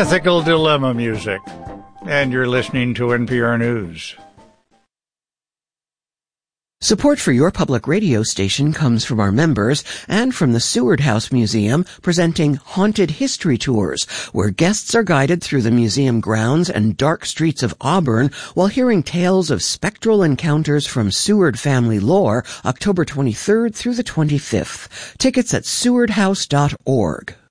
Ethical Dilemma music. And you're listening to NPR News. Support for your public radio station comes from our members and from the Seward House Museum, presenting Haunted History Tours, where guests are guided through the museum grounds and dark streets of Auburn while hearing tales of spectral encounters from Seward family lore, October 23rd through the 25th. Tickets at sewardhouse.org.